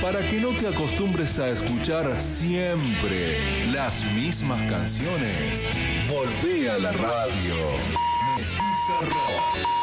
Para que no te acostumbres a escuchar siempre las mismas canciones, volvé a la radio. Mestiza Rock.